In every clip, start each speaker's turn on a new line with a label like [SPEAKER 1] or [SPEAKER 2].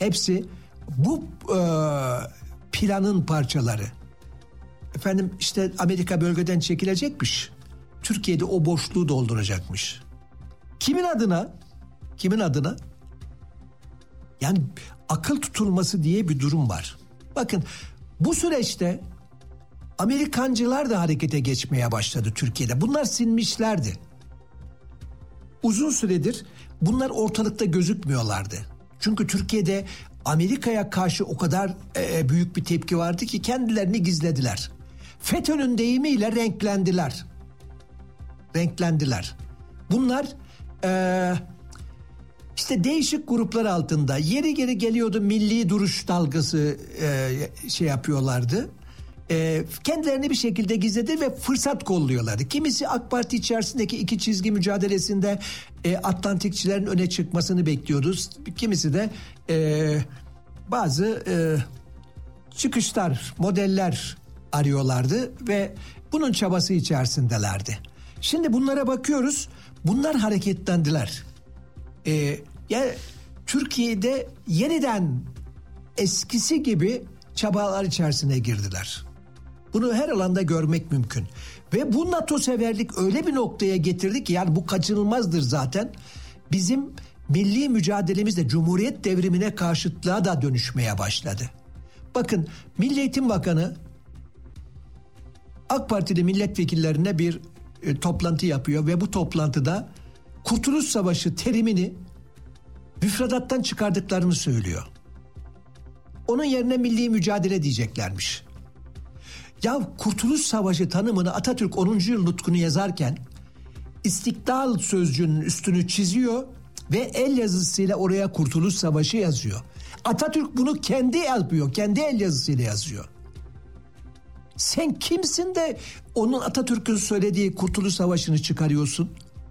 [SPEAKER 1] Hepsi bu planın parçaları. Efendim işte Amerika bölgeden çekilecekmiş. Türkiye'de o boşluğu dolduracakmış. Kimin adına? Kimin adına? Yani akıl tutulması diye bir durum var. Bakın bu süreçte Amerikancılar da harekete geçmeye başladı Türkiye'de. Bunlar sinmişlerdi. Uzun süredir bunlar ortalıkta gözükmüyorlardı. Çünkü Türkiye'de Amerika'ya karşı o kadar büyük bir tepki vardı ki kendilerini gizlediler. FETÖ'nün deyimiyle renklendiler. Renklendiler. Bunlar işte değişik gruplar altında yeri geri geliyordu, milli duruş dalgası şey yapıyorlardı. Kendilerini bir şekilde gizledi ve fırsat kolluyorlardı. Kimisi AK Parti içerisindeki iki çizgi mücadelesinde Atlantikçilerin öne çıkmasını bekliyordu. Kimisi de bazı çıkışlar, modeller arıyorlardı ve bunun çabası içerisindelerdi. Şimdi bunlara bakıyoruz. Bunlar hareketlendiler. Yani Türkiye'de yeniden eskisi gibi çabalar içerisine girdiler. Bunu her alanda görmek mümkün. Ve bu NATO severlik öyle bir noktaya getirdi ki, yani bu kaçınılmazdır zaten. Bizim milli mücadelemiz de Cumhuriyet devrimine karşıtlığa da dönüşmeye başladı. Bakın Milli Eğitim Bakanı AK Partili milletvekillerine bir toplantı yapıyor ve bu toplantıda Kurtuluş Savaşı terimini müfredattan çıkardıklarını söylüyor. Onun yerine milli mücadele diyeceklermiş. Ya Kurtuluş Savaşı tanımını Atatürk 10. yıl nutkunu yazarken İstiklal sözcüğünün üstünü çiziyor ve el yazısıyla oraya Kurtuluş Savaşı yazıyor. Atatürk bunu kendi yapıyor, kendi el yazısıyla yazıyor. Sen kimsin de onun, Atatürk'ün söylediği Kurtuluş Savaşı'nı çıkarıyorsun?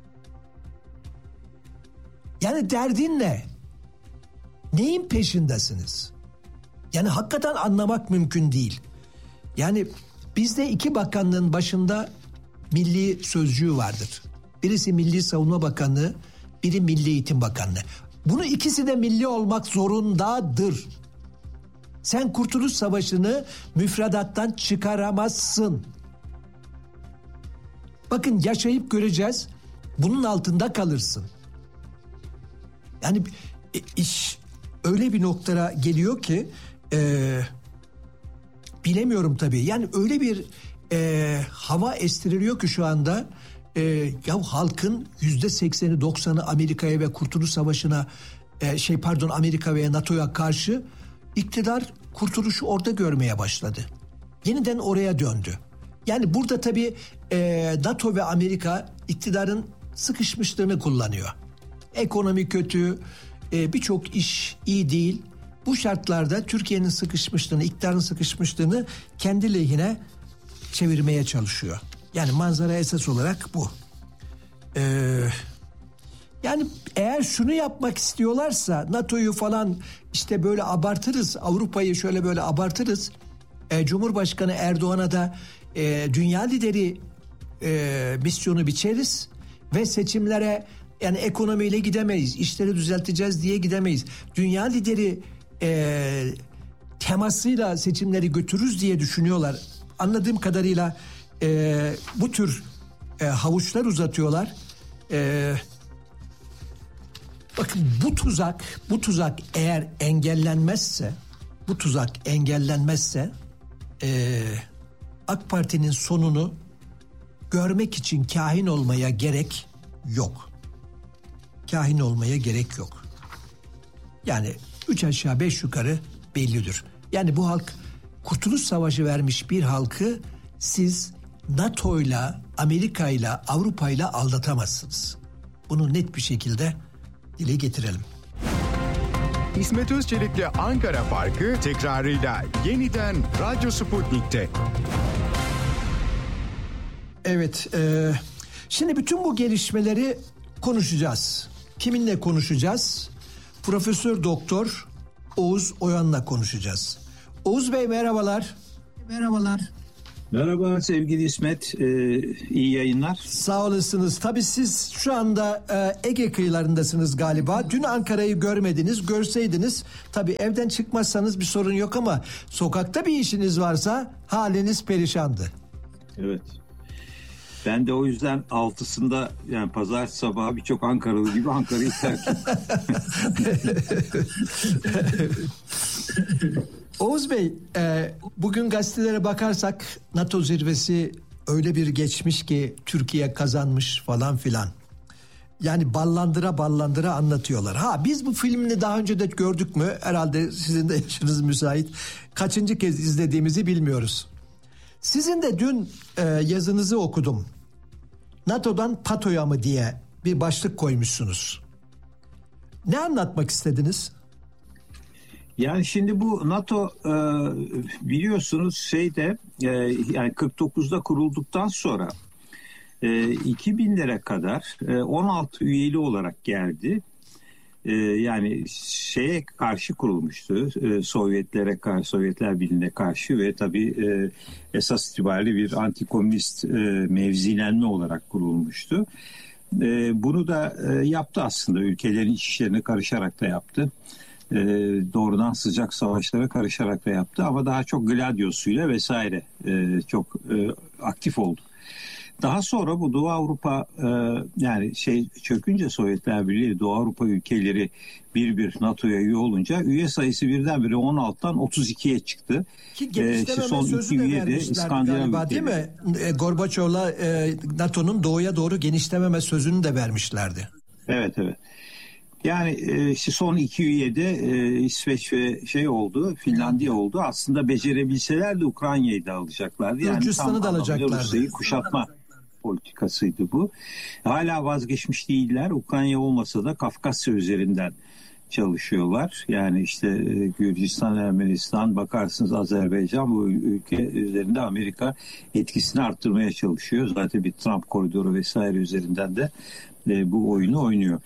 [SPEAKER 1] Yani derdin ne? Neyin peşindesiniz? Yani hakikaten anlamak mümkün değil. Yani bizde iki bakanlığın başında milli sözcüğü vardır. Birisi Milli Savunma Bakanlığı, biri Milli Eğitim Bakanlığı. Bunu ikisi de milli olmak zorundadır. Sen Kurtuluş Savaşı'nı müfredattan çıkaramazsın. Bakın yaşayıp göreceğiz. Bunun altında kalırsın. Yani iş öyle bir noktaya geliyor ki bilemiyorum tabii. Yani öyle bir hava estiriliyor ki şu anda ya halkın %80'i 90'ı Amerika'ya ve Kurtuluş Savaşı'na Amerika ve NATO'ya karşı, iktidar kurtuluşu orada görmeye başladı. Yeniden oraya döndü. Yani burada tabii NATO ve Amerika iktidarın sıkışmışlığını kullanıyor. Ekonomi kötü, birçok iş iyi değil. Bu şartlarda Türkiye'nin sıkışmışlığını, iktidarın sıkışmışlığını kendi lehine çevirmeye çalışıyor. Yani manzara esas olarak bu. Yani eğer şunu yapmak istiyorlarsa NATO'yu falan işte böyle abartırız, Avrupa'yı şöyle böyle abartırız. Cumhurbaşkanı Erdoğan'a da dünya lideri misyonu biçeriz ve seçimlere, yani ekonomiyle gidemeyiz, işleri düzelteceğiz diye gidemeyiz. Dünya lideri temasıyla seçimleri götürürüz diye düşünüyorlar. Anladığım kadarıyla bu tür havuçlar uzatıyorlar. Bakın bu tuzak eğer engellenmezse AK Parti'nin sonunu görmek için kahin olmaya gerek yok. Kahin olmaya gerek yok. Yani 3 aşağı 5 yukarı bellidir. Yani bu halk Kurtuluş Savaşı vermiş bir halkı siz NATO'yla, Amerika'yla, Avrupa'yla aldatamazsınız. Bunu net bir şekilde dile getirelim.
[SPEAKER 2] İsmet Özçelik'le Ankara Farkı tekrarıyla yeniden Radyo Sputnik'te.
[SPEAKER 1] Evet, şimdi bütün bu gelişmeleri konuşacağız. Kiminle konuşacağız? Profesör Doktor Oğuz Oyan'la konuşacağız. Oğuz Bey merhabalar.
[SPEAKER 3] Merhabalar. Merhaba sevgili İsmet, iyi yayınlar.
[SPEAKER 1] Sağ olasınız. Tabii siz şu anda Ege kıyılarındasınız galiba. Dün Ankara'yı görmediniz. Görseydiniz tabii evden çıkmazsanız bir sorun yok ama sokakta bir işiniz varsa haliniz perişandı.
[SPEAKER 3] Evet. Ben de o yüzden 6'sında yani pazartesi sabahı birçok Ankaralı gibi Ankara'yı terk ettim.
[SPEAKER 1] Oğuz Bey, bugün gazetelere bakarsak NATO zirvesi öyle bir geçmiş ki Türkiye kazanmış falan filan. Yani ballandıra anlatıyorlar. Biz bu filmini daha önce de gördük mü? Herhalde sizin de yaşınız müsait. Kaçıncı kez izlediğimizi bilmiyoruz. Sizin de dün yazınızı okudum. NATO'dan PATO'ya mı diye bir başlık koymuşsunuz. Ne anlatmak istediniz?
[SPEAKER 3] Yani şimdi bu NATO biliyorsunuz yani 49'da kurulduktan sonra 2000'lere kadar 16 üyeli olarak geldi. Yani şeye karşı kurulmuştu, Sovyetler Birliği'ne karşı ve tabii esas itibariyle bir antikomünist mevzilenme olarak kurulmuştu. Bunu da yaptı aslında, ülkelerin iç işlerine karışarak da yaptı. Doğrudan sıcak savaşlara karışarak da yaptı ama daha çok gladyosuyla vesaire çok aktif oldu. Daha sonra bu Doğu Avrupa yani çökünce Sovyetler Birliği, Doğu Avrupa ülkeleri bir NATO'ya üye olunca üye sayısı birdenbire 16'dan 32'ye çıktı.
[SPEAKER 1] Ki genişlememe sözü de vermişlerdi galiba, değil mi? Gorbaçov'la NATO'nun doğuya doğru genişlememe sözünü de vermişlerdi.
[SPEAKER 3] Evet. Yani son 2 üyede İsveç ve oldu, Finlandiya oldu. Aslında becerebilseler de Ukrayna'yı da alacaklardı. Yani
[SPEAKER 1] Gürcistan'ı da alacaklardı.
[SPEAKER 3] Rusya'yı kuşatma politikasıydı bu. Hala vazgeçmiş değiller. Ukrayna olmasa da Kafkasya üzerinden çalışıyorlar. Yani Gürcistan, Ermenistan, bakarsınız Azerbaycan, bu ülke üzerinde Amerika etkisini arttırmaya çalışıyor. Zaten bir Trump koridoru vesaire üzerinden de bu oyunu oynuyor.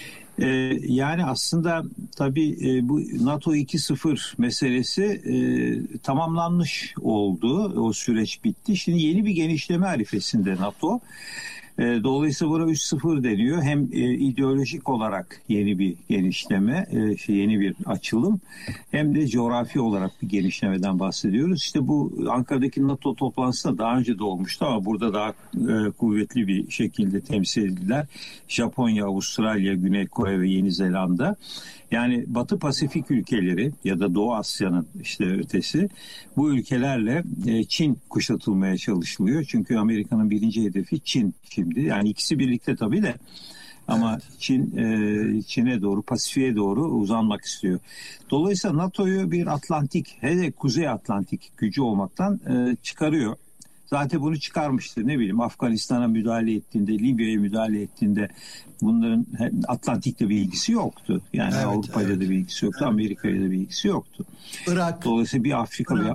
[SPEAKER 3] Yani aslında tabii bu NATO 2.0 meselesi tamamlanmış oldu. O süreç bitti. Şimdi yeni bir genişleme arifesinde NATO. Dolayısıyla buna 3.0 deniyor. Hem ideolojik olarak yeni bir genişleme, yeni bir açılım, hem de coğrafi olarak bir genişlemeden bahsediyoruz. Bu Ankara'daki NATO toplantısında daha önce de olmuştu ama burada daha kuvvetli bir şekilde temsil edildiler. Japonya, Avustralya, Güney Kore ve Yeni Zelanda. Yani Batı Pasifik ülkeleri ya da Doğu Asya'nın ötesi, bu ülkelerle Çin kuşatılmaya çalışılıyor. Çünkü Amerika'nın birinci hedefi Çin şimdi. Yani ikisi birlikte tabii de. Ama evet. Çin'e doğru, Pasifik'e doğru uzanmak istiyor. Dolayısıyla NATO'yu bir Atlantik, hele Kuzey Atlantik gücü olmaktan çıkarıyor. Zaten bunu çıkarmıştı. Afganistan'a müdahale ettiğinde, Libya'ya müdahale ettiğinde bunların Atlantik'le bir ilgisi yoktu. Yani evet, Avrupa'yla da bir ilgisi yoktu, evet. Amerika'yla da bir ilgisi yoktu.
[SPEAKER 1] Irak.
[SPEAKER 3] Dolayısıyla bir Afrika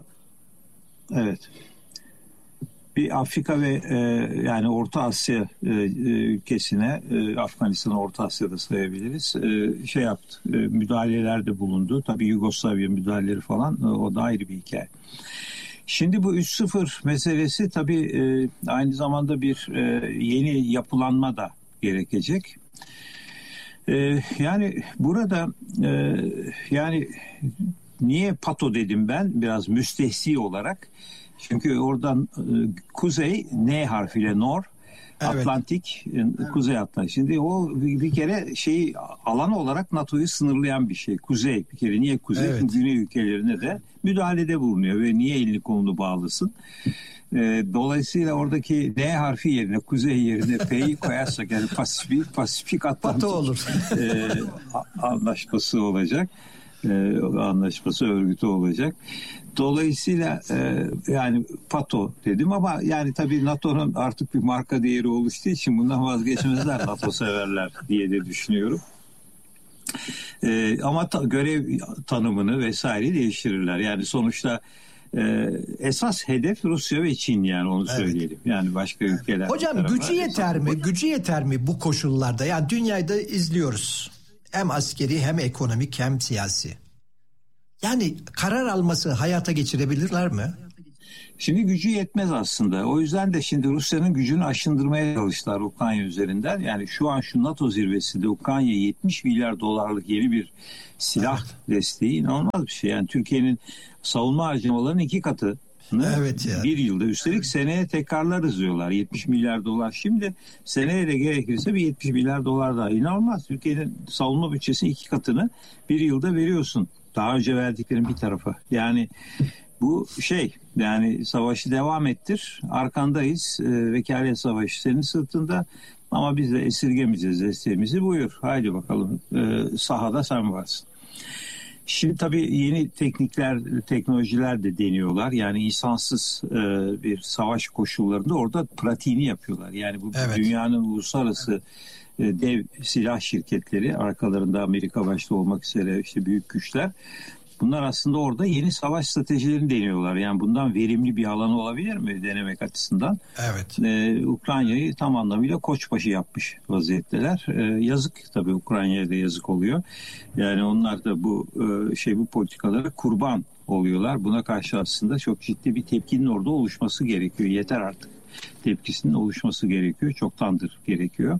[SPEAKER 3] bir Afrika ve yani Orta Asya ülkesine, Afganistan'ı Orta Asya'da sayabiliriz. Yaptı, müdahalelerde bulundu. Tabii Yugoslavya müdahaleleri falan, o da ayrı bir hikaye. Şimdi bu 3.0 meselesi tabii aynı zamanda bir yeni yapılanma da gerekecek. Yani burada yani niye PATO dedim ben biraz müstehsi olarak? Çünkü oradan kuzey N harfiyle Nor, evet. Atlantik, Kuzey Atlantik. Şimdi o bir kere alan olarak NATO'yu sınırlayan bir şey. Kuzey bir kere. Niye kuzey? Evet. Çünkü güney ülkelerine de müdahalede bulunuyor ve niye elini kolunu bağlasın? Dolayısıyla oradaki N harfi yerine, kuzey yerine P'yi koyarsak yani Pasifik Atlantik
[SPEAKER 1] olur.
[SPEAKER 3] Anlaşması olacak. Anlaşması örgütü olacak. Dolayısıyla yani PATO dedim ama yani tabii NATO'nun artık bir marka değeri oluştuğu için bundan vazgeçmezler NATO severler diye de düşünüyorum. Ama görev tanımını vesaire değiştirirler. Yani sonuçta esas hedef Rusya ve Çin, yani onu söyleyelim. Evet. Yani başka ülkeler.
[SPEAKER 1] Hocam gücü yeter mi? Gücü yeter mi bu koşullarda? Yani dünyada izliyoruz. Hem askeri hem ekonomik hem siyasi. Yani karar alması hayata geçirebilirler mi?
[SPEAKER 3] Şimdi gücü yetmez aslında. O yüzden de şimdi Rusya'nın gücünü aşındırmaya çalıştılar Ukrayna üzerinden. Yani şu an şu NATO zirvesinde Ukrayna'ya 70 milyar dolarlık yeni bir silah desteği inanılmaz bir şey. Yani Türkiye'nin savunma harcamalarının 2 katı.
[SPEAKER 1] Evet ya.
[SPEAKER 3] Bir yılda, üstelik seneye tekrarlarız diyorlar. 70 milyar dolar. Şimdi seneye de gerekirse bir 70 milyar dolar daha. İnanılmaz. Türkiye'nin savunma bütçesinin 2 katını bir yılda veriyorsun. Daha önce verdiklerin bir tarafa. Yani bu yani savaşı devam ettir. Arkandayız. Vekalet savaşı senin sırtında. Ama biz de esirgemeyeceğiz desteğimizi. Buyur. Haydi bakalım. Sahada sen varsın. Şimdi tabii yeni teknolojiler de deniyorlar. Yani insansız bir savaş koşullarında orada pratiğini yapıyorlar. Yani bu dünyanın uluslararası dev silah şirketleri, arkalarında Amerika başta olmak üzere işte büyük güçler. Bunlar aslında orada yeni savaş stratejilerini deniyorlar. Yani bundan verimli bir alanı olabilir mi denemek açısından?
[SPEAKER 1] Evet.
[SPEAKER 3] Ukrayna'yı tam anlamıyla koçbaşı yapmış vaziyetteler. Yazık tabii, Ukrayna'ya da yazık oluyor. Yani onlar da bu politikalara kurban oluyorlar. Buna karşı aslında çok ciddi bir tepkinin orada oluşması gerekiyor. Yeter artık tepkisinin oluşması gerekiyor. Çoktandır gerekiyor.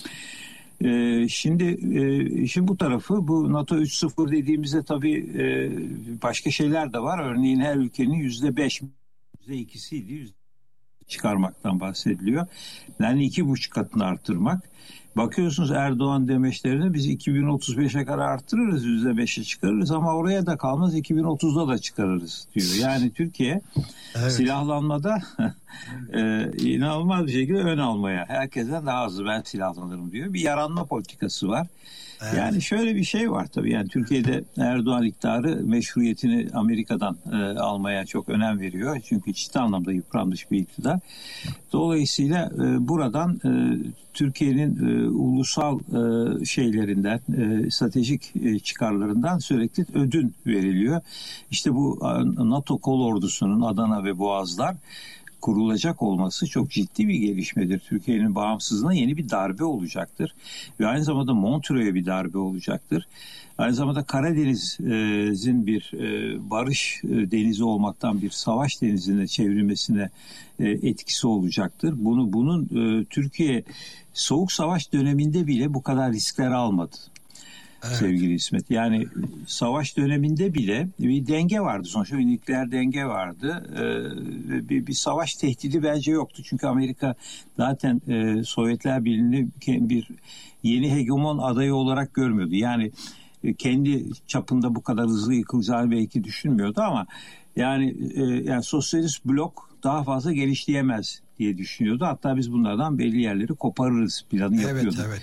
[SPEAKER 3] Şimdi işin bu tarafı, bu NATO 3.0 dediğimizde tabii başka şeyler de var. Örneğin her ülkenin %5, %2'siydi çıkarmaktan bahsediliyor. Yani 2,5 katını artırmak. Bakıyorsunuz Erdoğan demeçlerine, biz 2035'e kadar artırırız, %5'e çıkarırız ama oraya da kalmaz, 2030'da da çıkarırız diyor. Yani Türkiye silahlanmada inanılmaz bir şekilde ön almaya, herkesten daha hızlı ben silahlanırım diyor. Bir yaranma politikası var. Evet. Yani şöyle bir şey var tabii, yani Türkiye'de Erdoğan iktidarı meşruiyetini Amerika'dan almaya çok önem veriyor. Çünkü ciddi anlamda yıpranmış bir iktidar. Dolayısıyla buradan Türkiye'nin ulusal şeylerinden, stratejik çıkarlarından sürekli ödün veriliyor. İşte bu NATO kol ordusunun Adana ve Boğazlar kurulacak olması çok ciddi bir gelişmedir. Türkiye'nin bağımsızlığına yeni bir darbe olacaktır. Ve aynı zamanda Montreux'e bir darbe olacaktır. Aynı zamanda Karadeniz'in bir barış denizi olmaktan bir savaş denizine çevrilmesine etkisi olacaktır. Bunun Türkiye Soğuk Savaş döneminde bile bu kadar riskler almadı. Evet. Sevgili İsmet. Yani savaş döneminde bile bir denge vardı. Sonuçta bir nükleer denge vardı. Bir savaş tehdidi bence yoktu. Çünkü Amerika zaten Sovyetler Birliği'ni bir yeni hegemon adayı olarak görmüyordu. Yani kendi çapında bu kadar hızlı yıkılacağını belki düşünmüyordu ama yani sosyalist blok daha fazla genişleyemez diye düşünüyordu. Hatta biz bunlardan belli yerleri koparırız planı yapıyordu. Evet.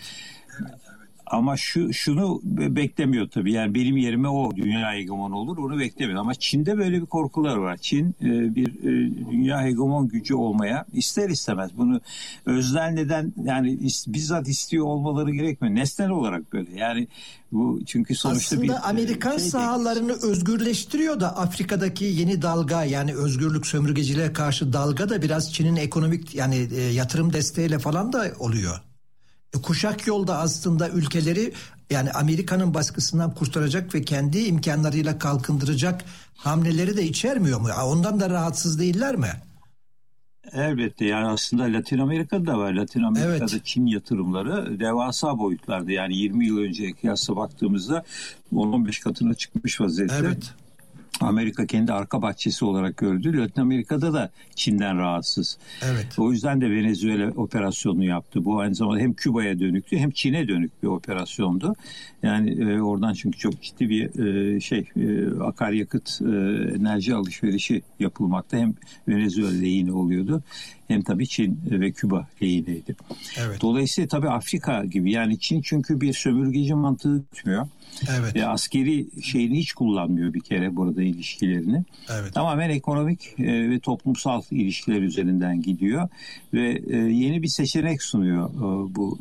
[SPEAKER 3] Ama şunu beklemiyor tabii. Yani benim yerime o dünya hegemonu olur, onu beklemiyor. Ama Çin'de böyle bir korkular var. Çin bir dünya hegemon gücü olmaya ister istemez. Bunu öznel neden, yani bizzat istiyor olmaları gerekmiyor. Nesnel olarak böyle. Yani bu çünkü sonuçta
[SPEAKER 1] aslında Amerikan sahalarını özgürleştiriyor da Afrika'daki yeni dalga, yani özgürlük sömürgeciliğe karşı dalga da biraz Çin'in ekonomik yatırım desteğiyle falan da oluyor. Kuşak yolda aslında ülkeleri yani Amerika'nın baskısından kurtaracak ve kendi imkanlarıyla kalkındıracak hamleleri de içermiyor mu? Ondan da rahatsız değiller mi?
[SPEAKER 3] Elbette, yani aslında Latin Amerika'da da var. Latin Amerika'da Çin yatırımları devasa boyutlarda. Yani 20 yıl önceye kıyasla baktığımızda 10-15 katına çıkmış vaziyette. Evet. Amerika kendi arka bahçesi olarak gördü. Latin Amerika'da da Çin'den rahatsız. Evet. O yüzden de Venezuela operasyonunu yaptı. Bu aynı zamanda hem Küba'ya dönüktü hem Çin'e dönük bir operasyondu. Yani oradan çünkü çok ciddi bir akaryakıt enerji alışverişi yapılmakta. Hem Venezuela lehine oluyordu hem tabii Çin ve Küba lehineydi. Evet. Dolayısıyla tabii Afrika gibi, yani Çin çünkü bir sömürgeci mantığı tutmuyor. Evet. Askeri şeyini hiç kullanmıyor bir kere burada ilişkilerini. Evet. Tamamen ekonomik ve toplumsal ilişkiler üzerinden gidiyor ve yeni bir seçenek sunuyor bu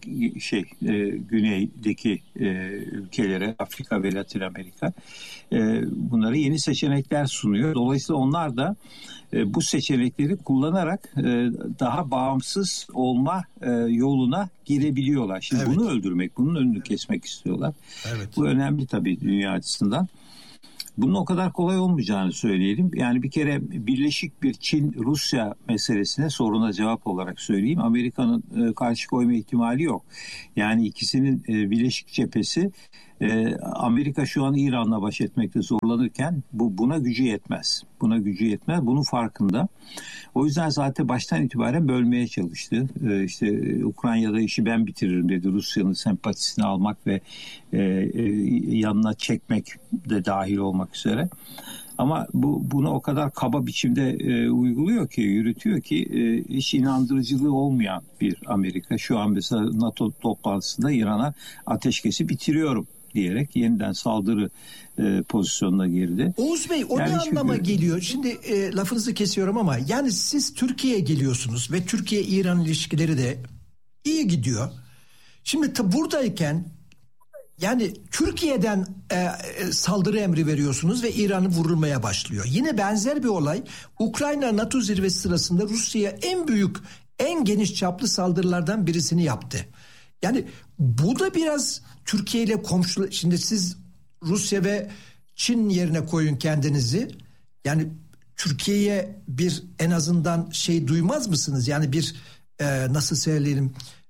[SPEAKER 3] güneydeki ülkelere, Afrika ve Latin Amerika. Bunlara yeni seçenekler sunuyor. Dolayısıyla onlar da bu seçenekleri kullanarak daha bağımsız olma yoluna girebiliyorlar. Şimdi bunu öldürmek, bunun önünü kesmek istiyorlar. Evet. Bu önemli tabii dünya açısından. Bunun o kadar kolay olmayacağını söyleyelim. Yani bir kere birleşik bir Çin-Rusya meselesine soruna cevap olarak söyleyeyim. Amerika'nın karşı koyma ihtimali yok. Yani ikisinin birleşik cephesi, Amerika şu an İran'la baş etmekte zorlanırken buna gücü yetmez. Bunun farkında. O yüzden zaten baştan itibaren bölmeye çalıştı. İşte Ukrayna'da işi ben bitiririm dedi. Rusya'nın sempatisini almak ve yanına çekmek de dahil olmak üzere. Ama bunu o kadar kaba biçimde uyguluyor ki, yürütüyor ki hiç inandırıcılığı olmayan bir Amerika. Şu an mesela NATO toplantısında İran'a ateşkesi bitiriyorum diyerek yeniden saldırı pozisyonuna girdi.
[SPEAKER 1] Oğuz Bey, o ne anlama geliyor? Şimdi lafınızı kesiyorum ama yani siz Türkiye'ye geliyorsunuz ve Türkiye-İran ilişkileri de iyi gidiyor. Şimdi buradayken yani Türkiye'den saldırı emri veriyorsunuz ve İran'ı vurulmaya başlıyor. Yine benzer bir olay Ukrayna NATO zirvesi sırasında Rusya'ya en büyük, en geniş çaplı saldırılardan birisini yaptı. Yani bu da biraz Türkiye ile komşu. Şimdi siz Rusya ve Çin yerine koyun kendinizi. Yani Türkiye'ye bir en azından duymaz mısınız? Yani bir nasıl söyleyelim,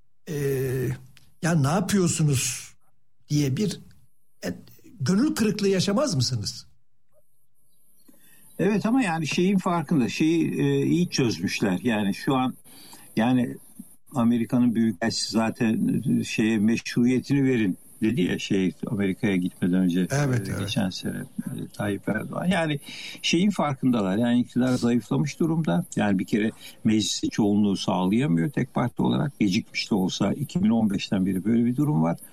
[SPEAKER 1] ya ne yapıyorsunuz diye bir gönül kırıklığı yaşamaz mısınız?
[SPEAKER 3] Evet, ama yani şeyin farkında, iyi çözmüşler. Yani şu an yani Amerika'nın büyükelçisi zaten meşruiyetini verin dedi ya Amerika'ya gitmeden önce, geçen sene Tayyip Erdoğan. Yani şeyin farkındalar. Yani iktidar zayıflamış durumda. Yani bir kere meclisi çoğunluğu sağlayamıyor tek parti olarak. Gecikmiş de olsa 2015'ten beri böyle bir durum var.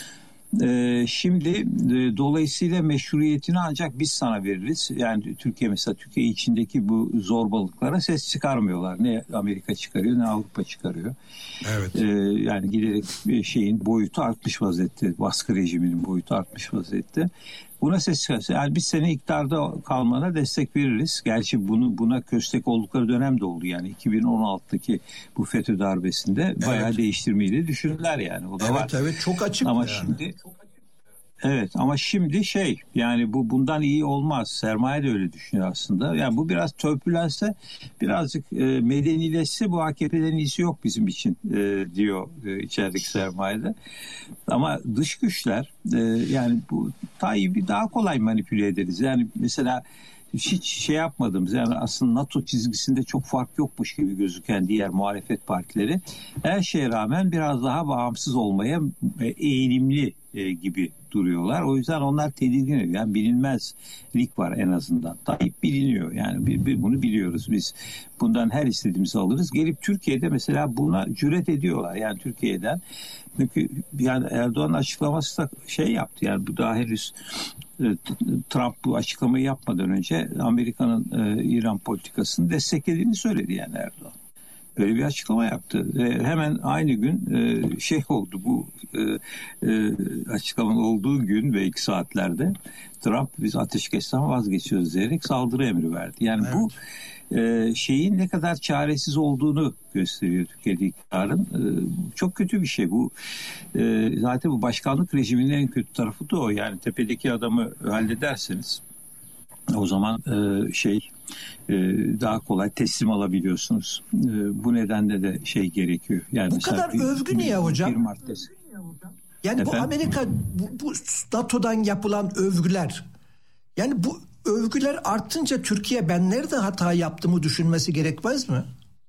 [SPEAKER 3] Şimdi dolayısıyla meşruiyetini ancak biz sana veririz. Yani Türkiye içindeki bu zorbalıklara ses çıkarmıyorlar. Ne Amerika çıkarıyor ne Avrupa çıkarıyor.
[SPEAKER 1] Evet.
[SPEAKER 3] Yani giderek boyutu artmış vaziyette. Baskı rejiminin boyutu artmış vaziyette. Buna ses çıkarsa yani biz seni iktidarda kalmana destek veririz. Gerçi buna köstek oldukları dönem de oldu. Yani 2016'daki bu FETÖ darbesinde bayağı değiştirmeyi de düşündüler yani. O da var.
[SPEAKER 1] Evet, çok açık.
[SPEAKER 3] Ama
[SPEAKER 1] yani.
[SPEAKER 3] şimdi ama şimdi yani bundan iyi olmaz. Sermaye de öyle düşünüyor aslında. Yani bu biraz törpülense, birazcık medenileşse bu AKP'den iyisi yok bizim için diyor içerideki sermayede. Ama dış güçler yani bu Tayyip'i daha kolay manipüle ederiz. Yani mesela hiç yapmadığımız, yani aslında NATO çizgisinde çok fark yokmuş gibi gözüken diğer muhalefet partileri her şeye rağmen biraz daha bağımsız olmaya eğilimli gibi duruyorlar. O yüzden onlar tedirgin ediyor. Yani bilinmezlik var en azından. Tayyip biliniyor. Yani bunu biliyoruz biz. Bundan her istediğimizi alırız. Gelip Türkiye'de mesela buna cüret ediyorlar. Yani Türkiye'den. Çünkü yani Erdoğan'ın açıklaması da yaptı. Yani bu daha henüz Trump bu açıklamayı yapmadan önce Amerika'nın İran politikasını desteklediğini söyledi yani Erdoğan. Böyle bir açıklama yaptı. Hemen aynı gün oldu bu açıklamanın olduğu gün ve 2 saatlerde Trump biz ateşkesten vazgeçiyoruz diyerek saldırı emri verdi. Yani bu ne kadar çaresiz olduğunu gösteriyor Türkiye'de iktidarın. Çok kötü bir şey bu. Zaten bu başkanlık rejiminin en kötü tarafı da o. Yani tepedeki adamı hallederseniz o zaman daha kolay teslim alabiliyorsunuz. Bu nedenle de gerekiyor. Yani
[SPEAKER 1] bu kadar övgü niye hocam? Yani
[SPEAKER 3] efendim?
[SPEAKER 1] Bu Amerika, bu NATO'dan yapılan övgüler, yani bu övgüler artınca Türkiye ben nerede hata yaptığımı düşünmesi gerekmez mi?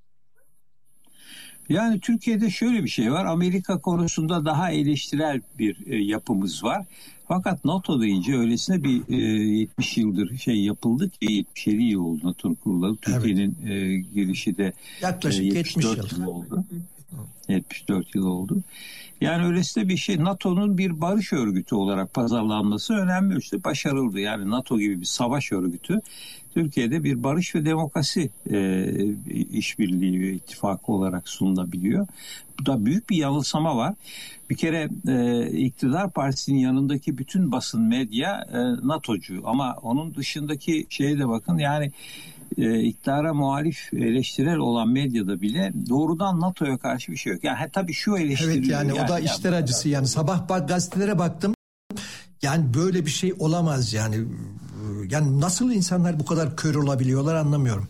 [SPEAKER 3] Yani Türkiye'de şöyle bir şey var. Amerika konusunda daha eleştirel bir yapımız var. Fakat NATO deyince öylesine bir 70 yıldır yapıldı ki 77 yıl oldu NATO'nun kurulalı. Türkiye'nin girişi de
[SPEAKER 1] yaklaşık 74
[SPEAKER 3] yıl oldu. 74 yıl oldu. Yani öylesine bir NATO'nun bir barış örgütü olarak pazarlanması önemli. Başarıldı. Yani NATO gibi bir savaş örgütü Türkiye'de bir barış ve demokrasi işbirliği ve ittifakı olarak sunulabiliyor. Bu da büyük bir yanılsama var. Bir kere iktidar partisinin yanındaki bütün basın medya NATO'cu, ama onun dışındaki de bakın yani iktidara muhalif eleştirel olan medyada bile doğrudan NATO'ya karşı bir şey yok. Yani tabii şu eleştiriliyor.
[SPEAKER 1] Evet, yani o da işler acısı. Yani sabah gazetelere baktım. Yani böyle bir şey olamaz yani. Yani nasıl insanlar bu kadar kör olabiliyorlar anlamıyorum.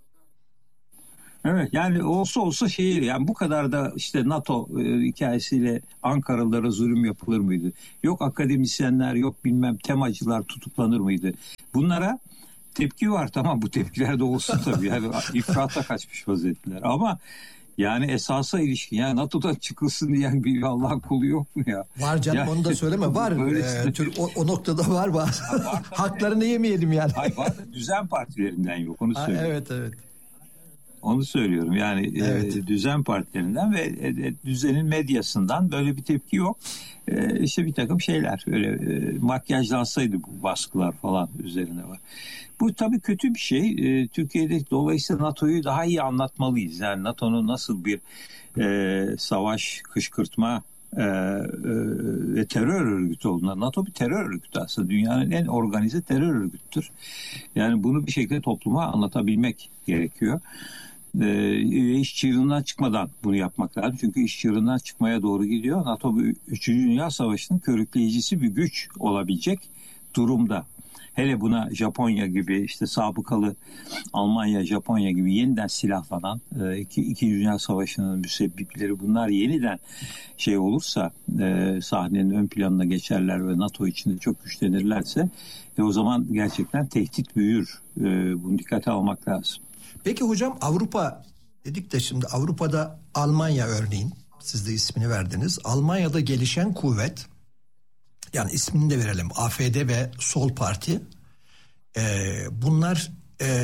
[SPEAKER 3] Evet, yani olsa şehir, yani bu kadar da işte NATO hikayesiyle Ankaralılara zulüm yapılır mıydı? Yok akademisyenler, yok bilmem temacılar tutuklanır mıydı? Bunlara tepki var, tamam, bu tepkiler de olsun tabii. Yani ifrata kaçmış vaziyetler ama yani esasa ilişkin, yani NATO'dan çıkılsın diyen bir Allah'ın kulu yok mu ya?
[SPEAKER 1] Var canım,
[SPEAKER 3] yani,
[SPEAKER 1] onu da söyleme, var. O noktada var. Var haklarını yemeyelim yani.
[SPEAKER 3] Hayır, var, düzen partilerinden yok, onu söylüyorum.
[SPEAKER 1] Evet.
[SPEAKER 3] Onu söylüyorum yani,
[SPEAKER 1] evet.
[SPEAKER 3] Düzen partilerinden ve düzenin medyasından böyle bir tepki yok. İşte bir takım şeyler öyle makyajlansaydı bu baskılar falan üzerine var. Bu tabii kötü bir şey. Türkiye'de dolayısıyla NATO'yu daha iyi anlatmalıyız. Yani NATO'nun nasıl bir savaş, kışkırtma ve terör örgütü olduğunda, NATO bir terör örgütü aslında, dünyanın en organize terör örgütüdür. Yani bunu bir şekilde topluma anlatabilmek gerekiyor. İş çığırından çıkmadan bunu yapmak lazım. Çünkü iş çığırından çıkmaya doğru gidiyor. NATO 3. Dünya Savaşı'nın körükleyicisi bir güç olabilecek durumda. Hele buna Japonya gibi, işte sabıkalı Almanya, Japonya gibi yeniden silahlanan, İkinci Dünya Savaşı'nın müsebbipleri bunlar yeniden şey olursa, sahnenin ön planına geçerler ve NATO içinde çok güçlenirlerse, o zaman gerçekten tehdit büyür. Bunu dikkate almak lazım.
[SPEAKER 1] Peki hocam, Avrupa dedik de şimdi Avrupa'da Almanya örneğin, siz de ismini verdiniz. Almanya'da gelişen kuvvet, yani ismini de verelim, AfD ve Sol Parti, bunlar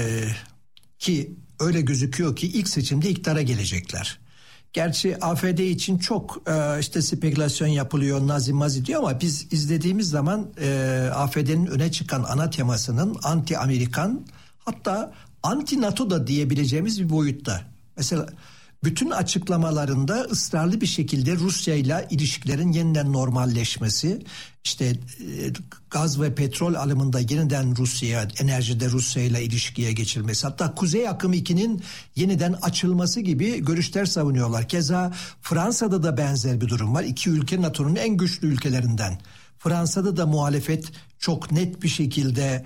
[SPEAKER 1] ki öyle gözüküyor ki ilk seçimde iktidara gelecekler. Gerçi AfD için çok işte spekülasyon yapılıyor, nazi mazi diyor ama biz izlediğimiz zaman AfD'nin öne çıkan ana temasının anti-Amerikan, hatta anti-NATO da diyebileceğimiz bir boyutta. Mesela bütün açıklamalarında ısrarlı bir şekilde Rusya ile ilişkilerin yeniden normalleşmesi, işte gaz ve petrol alımında yeniden Rusya'ya, enerjide Rusya ile ilişkiye geçilmesi, hatta Kuzey Akım 2'nin yeniden açılması gibi görüşler savunuyorlar. Keza Fransa'da da benzer bir durum var. İki ülke NATO'nun en güçlü ülkelerinden. Fransa'da da muhalefet çok net bir şekilde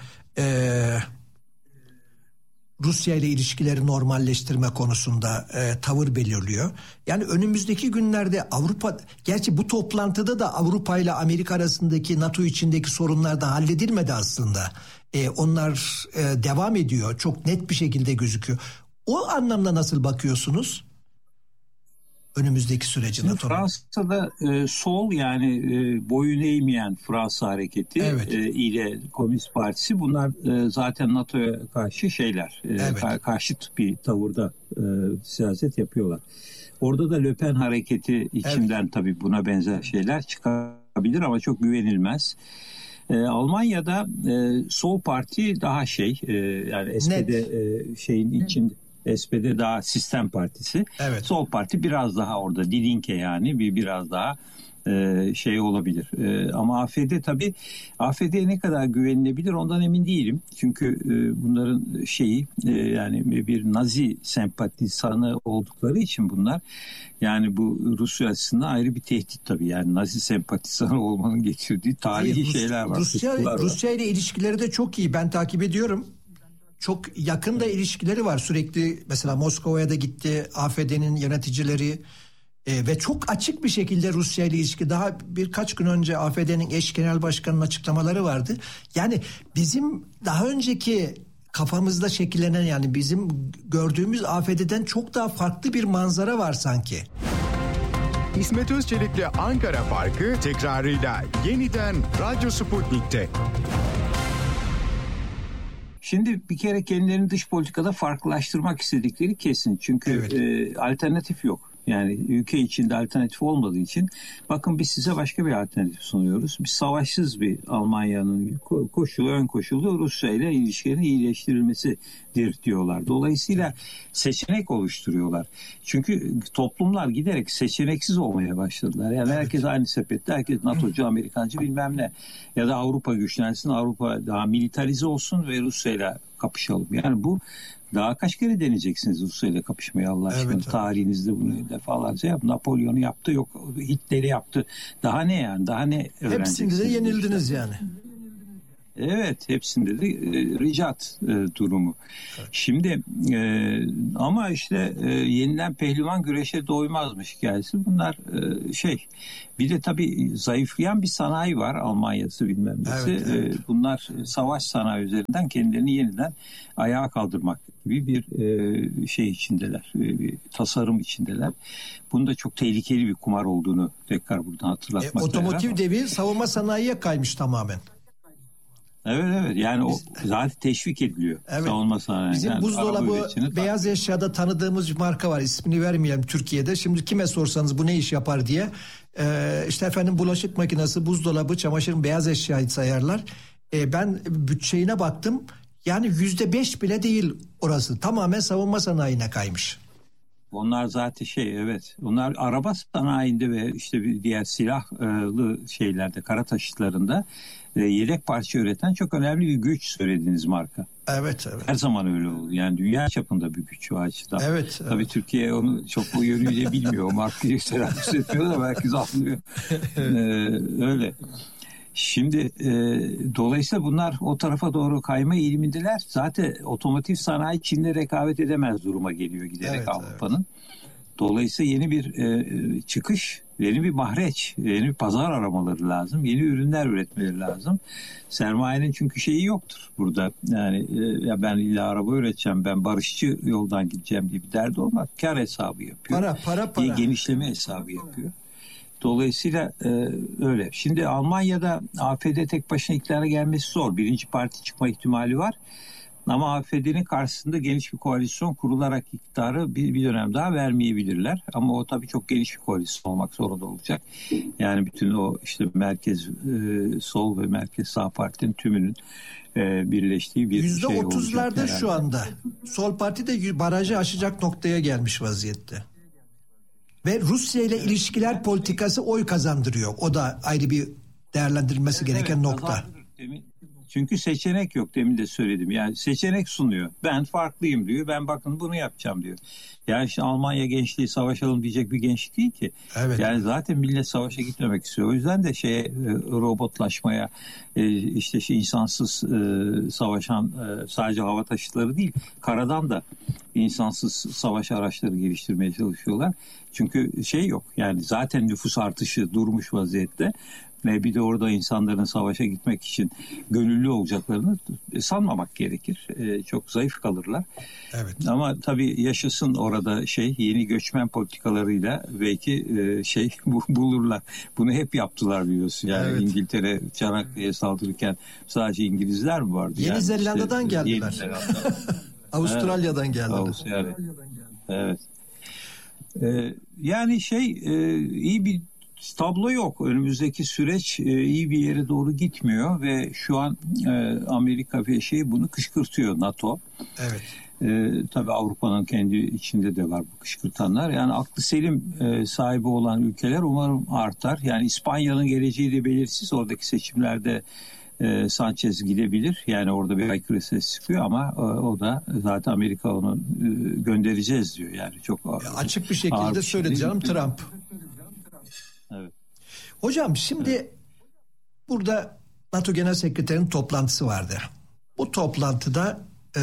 [SPEAKER 1] Rusya ile ilişkileri normalleştirme konusunda tavır belirliyor. Yani önümüzdeki günlerde Avrupa, gerçi bu toplantıda da Avrupa ile Amerika arasındaki NATO içindeki sorunlar da halledilmedi aslında. Onlar devam ediyor. Çok net bir şekilde gözüküyor. O anlamda nasıl bakıyorsunuz önümüzdeki süreci NATO'nun?
[SPEAKER 3] Fransa'da sol, yani boyun eğmeyen Fransa hareketi,
[SPEAKER 1] evet,
[SPEAKER 3] ile Komünist Partisi, bunlar zaten NATO'ya karşı şeyler, evet, karşıt bir tavırda siyaset yapıyorlar. Orada da Le Pen hareketi içinden, evet, tabii buna benzer şeyler çıkabilir ama çok güvenilmez. Almanya'da Sol Parti daha yani SPD şeyin içinde. SPD daha sistem partisi.
[SPEAKER 1] Evet.
[SPEAKER 3] Sol Parti biraz daha orada Die Linke, yani biraz daha olabilir. Ama AfD ne kadar güvenilebilir ondan emin değilim. Çünkü bunların yani bir Nazi sempatizanı oldukları için bunlar, yani bu Rusya açısından ayrı bir tehdit tabii. Yani Nazi sempatizanı olmanın getirdiği tarihi şeyler var.
[SPEAKER 1] Rusya ile ilişkileri de çok iyi. Ben takip ediyorum. Çok yakın da ilişkileri var. Sürekli mesela Moskova'ya da gitti AfD'nin yöneticileri ve çok açık bir şekilde Rusya ile ilişki. Daha birkaç gün önce AfD'nin eş genel başkanının açıklamaları vardı. Yani bizim daha önceki kafamızda şekillenen, yani bizim gördüğümüz AfD'den çok daha farklı bir manzara var sanki.
[SPEAKER 2] İsmet Özçelik'le Ankara Farkı tekrarıyla yeniden Radyo Sputnik'te.
[SPEAKER 3] Şimdi bir kere kendilerini dış politikada farklılaştırmak istedikleri kesin. Çünkü evet, alternatif yok. Yani ülke içinde alternatif olmadığı için, bakın biz size başka bir alternatif sunuyoruz. Biz savaşsız bir Almanya'nın ön koşulu Rusya ile ilişkilerin iyileştirilmesidir diyorlar. Dolayısıyla seçenek oluşturuyorlar. Çünkü toplumlar giderek seçeneksiz olmaya başladılar. Yani evet, herkes aynı sepette, herkes NATO'cu, Amerikancı bilmem ne. Ya da Avrupa güçlensin, Avrupa daha militarize olsun ve Rusya ile kapışalım. Yani bu daha kaç kere deneyeceksiniz Rusya ile kapışmayı Allah aşkına? Evet, tarihinizde bunu defalarca yaptı. Napolyon'u yaptı, yok Hitler'i yaptı. Daha ne yani? Daha ne öğreneceksiniz?
[SPEAKER 1] Hepsinde de yenildiniz yani.
[SPEAKER 3] Evet, hepsinde de ricat durumu. Evet. Şimdi ama işte yeniden pehlivan güreşe doymazmış hikayesi. Bunlar bir de tabii zayıflayan bir sanayi var, Almanya'sı bilmem nesi. Evet. Bunlar savaş sanayi üzerinden kendilerini yeniden ayağa kaldırmak gibi bir içindeler, bir tasarım içindeler. Bunun da çok tehlikeli bir kumar olduğunu tekrar buradan hatırlatmak lazım.
[SPEAKER 1] Otomotiv devi savunma sanayiye kaymış tamamen.
[SPEAKER 3] Evet yani o zaten teşvik ediliyor.
[SPEAKER 1] Evet.
[SPEAKER 3] Savunma sanayi.
[SPEAKER 1] Bizim
[SPEAKER 3] yani
[SPEAKER 1] buzdolabı beyaz eşyada tanıdığımız bir marka var. İsmini vermeyelim Türkiye'de. Şimdi kime sorsanız bu ne iş yapar diye. İşte efendim bulaşık makinesi, buzdolabı, çamaşırın beyaz eşyayı sayarlar. Ben bütçeğine baktım. Yani %5 bile değil orası. Tamamen savunma sanayine kaymış.
[SPEAKER 3] Onlar zaten evet. Onlar araba sanayinde ve işte bir diğer silahlı şeylerde, kara taşıtlarında yedek parça üreten çok önemli bir güç söylediğiniz marka.
[SPEAKER 1] Evet.
[SPEAKER 3] Her zaman öyle oldu. Yani dünya çapında bir güç o açıdan.
[SPEAKER 1] Evet.
[SPEAKER 3] Tabii Türkiye onu çok bu yönüyle bilmiyor. O markayı telaffuz etmiyor da herkes anlıyor. Öyle. Şimdi dolayısıyla bunlar o tarafa doğru kayma eğilimindeler. Zaten otomotiv sanayi Çin'le rekabet edemez duruma geliyor giderek Avrupa'nın. Evet. Dolayısıyla yeni bir çıkış, yeni bir mahreç, yeni bir pazar aramaları lazım. Yeni ürünler üretmeleri lazım. Sermayenin çünkü şeyi yoktur burada. Yani ya ben illa araba üreteceğim, ben barışçı yoldan gideceğim diye bir derdi olmaz. Kar hesabı yapıyor.
[SPEAKER 1] Para.
[SPEAKER 3] Genişleme hesabı yapıyor. Dolayısıyla öyle. Şimdi Almanya'da AfD tek başına iktidara gelmesi zor. Birinci parti çıkma ihtimali var. Ama AfD'nin karşısında geniş bir koalisyon kurularak iktidarı bir dönem daha vermeyebilirler. Ama o tabii çok geniş bir koalisyon olmak zorunda olacak. Yani bütün o işte merkez sol ve merkez sağ partinin tümünün birleştiği bir şey olacak.
[SPEAKER 1] %30'larda şu anda. Sol parti de barajı aşacak noktaya gelmiş vaziyette. Ve Rusya ile ilişkiler politikası oy kazandırıyor. O da ayrı bir değerlendirilmesi gereken nokta.
[SPEAKER 3] Çünkü seçenek yok, demin de söyledim. Yani seçenek sunuyor. Ben farklıyım diyor. Ben bakın bunu yapacağım diyor. Yani işte Almanya gençliği savaşalım diyecek bir gençlik değil ki.
[SPEAKER 1] Evet.
[SPEAKER 3] Yani zaten millet savaşa gitmemek istiyor. O yüzden de robotlaşmaya, işte insansız savaşan sadece hava taşıtları değil, karadan da insansız savaş araçları geliştirmeye çalışıyorlar. Çünkü yok. Yani zaten nüfus artışı durmuş vaziyette. Ve bir de orada insanların savaşa gitmek için gönüllü olacaklarını sanmamak gerekir. Çok zayıf kalırlar.
[SPEAKER 1] Evet.
[SPEAKER 3] Ama tabii yaşasın orada yeni göçmen politikalarıyla belki bulurlar. Bunu hep yaptılar biliyorsun. Yani evet. İngiltere Çanakkale'ye saldırırken sadece İngilizler mi vardı?
[SPEAKER 1] Yeni Zelanda'dan geldiler. Avustralya'dan geldiler.
[SPEAKER 3] Avustralya. Evet. Yani iyi bir tablo yok. Önümüzdeki süreç iyi bir yere doğru gitmiyor ve şu an Amerika ve bunu kışkırtıyor, NATO.
[SPEAKER 1] Evet.
[SPEAKER 3] Tabii Avrupa'nın kendi içinde de var bu kışkırtanlar. Yani aklı selim sahibi olan ülkeler umarım artar. Yani İspanya'nın geleceği de belirsiz. Oradaki seçimlerde Sanchez gidebilir. Yani orada bir aykırı ses çıkıyor ama o da zaten Amerika onu göndereceğiz diyor. Yani çok
[SPEAKER 1] açık bir şekilde söyledi canım Trump.
[SPEAKER 3] Evet.
[SPEAKER 1] Hocam şimdi burada NATO Genel Sekreterinin toplantısı vardı. Bu toplantıda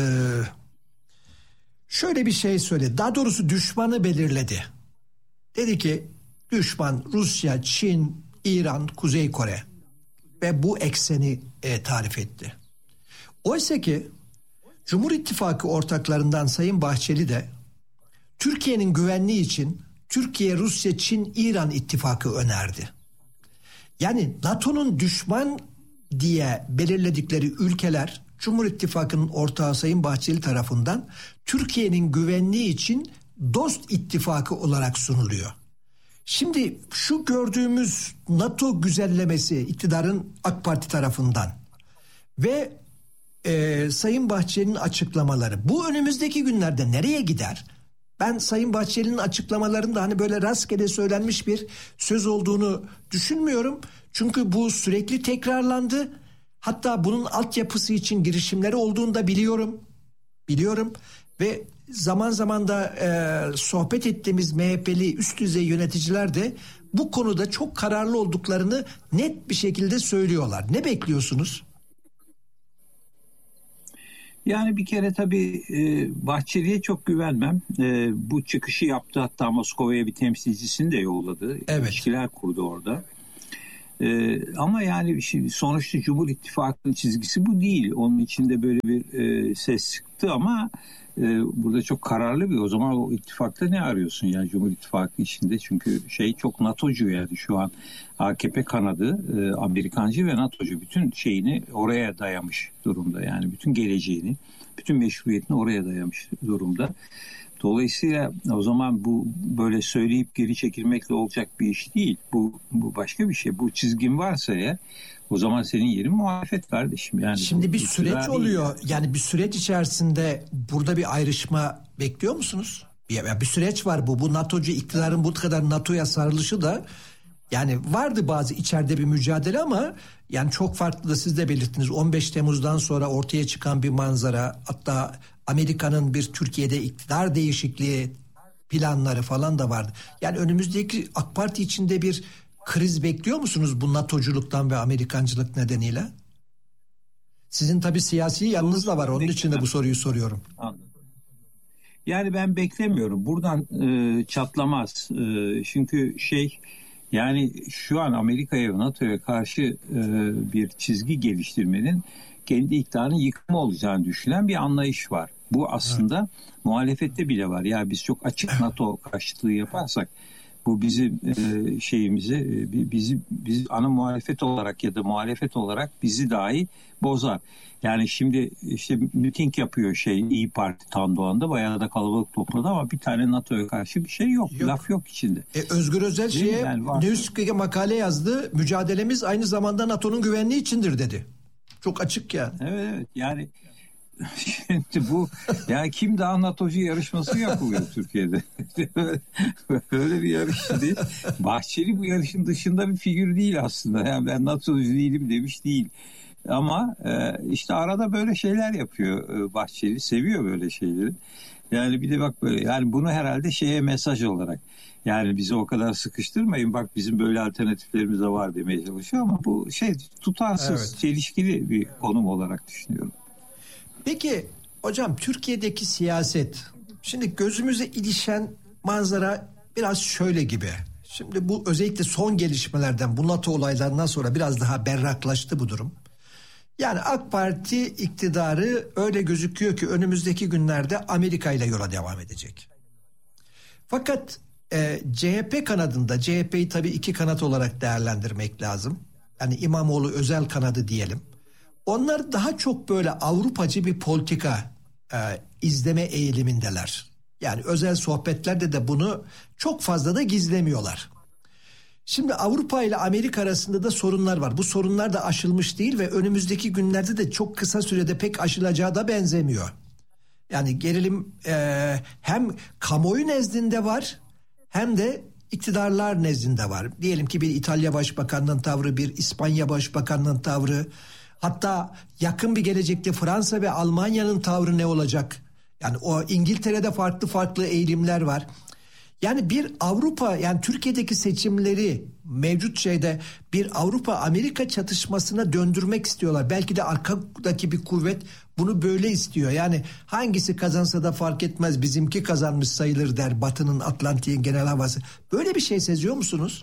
[SPEAKER 1] şöyle bir şey söyledi. Daha doğrusu düşmanı belirledi. Dedi ki düşman Rusya, Çin, İran, Kuzey Kore ve bu ekseni tarif etti. Oysa ki Cumhur İttifakı ortaklarından Sayın Bahçeli de Türkiye'nin güvenliği için Türkiye, Rusya, Çin, İran ittifakı önerdi. Yani NATO'nun düşman diye belirledikleri ülkeler Cumhur İttifakı'nın ortağı Sayın Bahçeli tarafından Türkiye'nin güvenliği için dost ittifakı olarak sunuluyor. Şimdi şu gördüğümüz NATO güzellemesi iktidarın AK Parti tarafından ve Sayın Bahçeli'nin açıklamaları bu önümüzdeki günlerde nereye gider? Ben Sayın Bahçeli'nin açıklamalarında hani böyle rastgele söylenmiş bir söz olduğunu düşünmüyorum. Çünkü bu sürekli tekrarlandı. Hatta bunun altyapısı için girişimleri olduğunu da biliyorum. Ve zaman zaman da sohbet ettiğimiz MHP'li üst düzey yöneticiler de bu konuda çok kararlı olduklarını net bir şekilde söylüyorlar. Ne bekliyorsunuz?
[SPEAKER 3] Yani bir kere tabii Bahçeli'ye çok güvenmem. Bu çıkışı yaptı, hatta Moskova'ya bir temsilcisini de yolladı.
[SPEAKER 1] Evet.
[SPEAKER 3] İlişkiler kurdu orada. Ama yani şimdi sonuçta Cumhur İttifakı'nın çizgisi bu değil. Onun içinde böyle bir ses çıktı ama burada çok kararlı bir, o zaman o ittifakta ne arıyorsun yani Cumhur İttifakı içinde? Çünkü çok NATO'cu yani şu an AKP kanadı Amerikancı ve NATO'cu, bütün şeyini oraya dayamış durumda. Yani bütün geleceğini, bütün meşruiyetini oraya dayamış durumda. Dolayısıyla o zaman bu böyle söyleyip geri çekilmekle olacak bir iş değil. Bu başka bir şey. Bu çizgin varsa ya, o zaman senin yerin muhalefet kardeşim. Yani
[SPEAKER 1] şimdi bir süreç oluyor. Yani bir süreç içerisinde burada bir ayrışma bekliyor musunuz? Bir süreç var bu. Bu NATO'cu iktidarın bu kadar NATO'ya sarılışı da, yani vardı bazı içeride bir mücadele ama yani çok farklı da siz de belirttiniz. 15 Temmuz'dan sonra ortaya çıkan bir manzara, hatta Amerika'nın bir Türkiye'de iktidar değişikliği planları falan da vardı. Yani önümüzdeki AK Parti içinde bir kriz bekliyor musunuz bu NATO'culuktan ve Amerikancılık nedeniyle? Sizin tabii siyasi yanınız da var. Onun için de bu soruyu soruyorum.
[SPEAKER 3] Anladım. Yani ben beklemiyorum. Buradan çatlamaz. Çünkü yani şu an Amerika'ya ve NATO'ya karşı bir çizgi geliştirmenin kendi iktidarının yıkımı olacağını düşünen bir anlayış var. Bu aslında muhalefette bile var. Ya biz çok açık NATO karşıtlığı yaparsak bu bizim bizi ana muhalefet olarak ya da muhalefet olarak bizi dahi bozar. Yani şimdi işte miting yapıyor İYİ Parti Tandoğan'da, bayağı da kalabalık topladı ama bir tane NATO'ya karşı bir şey yok. Laf yok içinde.
[SPEAKER 1] Özgür Özel Newsweek'e makale yazdı. Mücadelemiz aynı zamanda NATO'nun güvenliği içindir dedi. Çok açık yani.
[SPEAKER 3] Evet yani şimdi bu ya kim daha NATO'cu yarışması yapılıyor Türkiye'de. Öyle bir yarış değil. Bahçeli bu yarışın dışında bir figür değil aslında. Yani ben NATO'cu değilim demiş değil. Ama işte arada böyle şeyler yapıyor Bahçeli. Seviyor böyle şeyleri. Yani bir de bak böyle, yani bunu herhalde mesaj olarak, yani bizi o kadar sıkıştırmayın, bak bizim böyle alternatiflerimiz de var demeye çalışıyor ama bu tutarsız, çelişkili bir konum olarak düşünüyorum.
[SPEAKER 1] Peki hocam, Türkiye'deki siyaset, şimdi gözümüze ilişen manzara biraz şöyle gibi. Şimdi bu özellikle son gelişmelerden, bu NATO olaylarından sonra biraz daha berraklaştı bu durum. Yani AK Parti iktidarı öyle gözüküyor ki önümüzdeki günlerde Amerika ile yola devam edecek. Fakat CHP kanadında, CHP'yi tabii iki kanat olarak değerlendirmek lazım. Yani İmamoğlu özel kanadı diyelim. Onlar daha çok böyle Avrupacı bir politika izleme eğilimindeler. Yani özel sohbetlerde de bunu çok fazla da gizlemiyorlar. Şimdi Avrupa ile Amerika arasında da sorunlar var. Bu sorunlar da aşılmış değil ve önümüzdeki günlerde de çok kısa sürede pek aşılacağı da benzemiyor. Yani gerilim hem kamuoyu nezdinde var hem de iktidarlar nezdinde var. Diyelim ki bir İtalya Başbakanı'nın tavrı, bir İspanya Başbakanı'nın tavrı, hatta yakın bir gelecekte Fransa ve Almanya'nın tavrı ne olacak? Yani o İngiltere'de farklı eğilimler var. Yani bir Avrupa, yani Türkiye'deki seçimleri mevcut bir Avrupa-Amerika çatışmasına döndürmek istiyorlar. Belki de arkadaki bir kuvvet bunu böyle istiyor. Yani hangisi kazansa da fark etmez, bizimki kazanmış sayılır der Batı'nın, Atlantik'in genel havası. Böyle bir şey seziyor musunuz?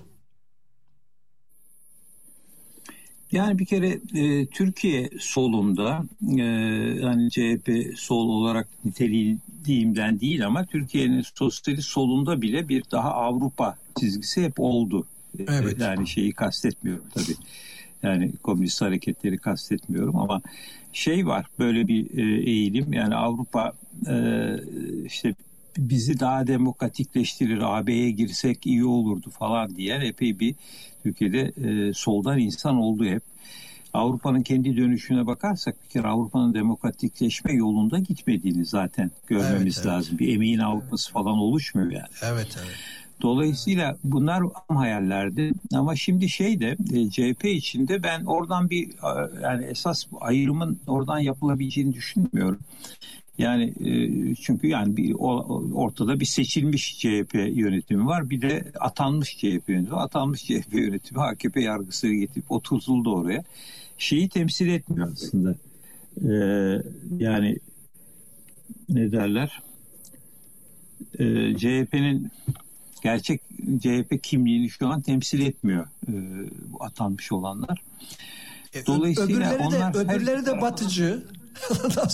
[SPEAKER 3] Yani bir kere Türkiye solunda, yani CHP sol olarak nitelediğimden değil ama Türkiye'nin sosyalist solunda bile bir daha Avrupa çizgisi hep oldu.
[SPEAKER 1] Evet.
[SPEAKER 3] Yani kastetmiyorum tabii. Yani komünist hareketleri kastetmiyorum ama var, böyle bir eğilim. Yani Avrupa bizi daha demokratikleştirir, AB'ye girsek iyi olurdu falan diyen epey bir Türkiye'de soldan insan oldu hep. Avrupa'nın kendi dönüşüne bakarsak bir kere Avrupa'nın demokratikleşme yolunda gitmediğini zaten görmemiz lazım. Bir emeğin Avrupa'sı falan oluşmuyor yani.
[SPEAKER 1] Evet.
[SPEAKER 3] Dolayısıyla bunlar hayallerdi ama şimdi CHP içinde ben oradan yani esas ayrımın oradan yapılabileceğini düşünmüyorum. Yani çünkü yani ortada bir seçilmiş CHP yönetimi var, bir de atanmış CHP yönetimi var. Atanmış CHP yönetimi AKP yargısını getirip oturtuldu oraya. Temsil etmiyor aslında. Yani ne derler? CHP'nin gerçek CHP kimliğini şu an temsil etmiyor bu atanmış olanlar.
[SPEAKER 1] Dolayısıyla öbürleri de batıcı.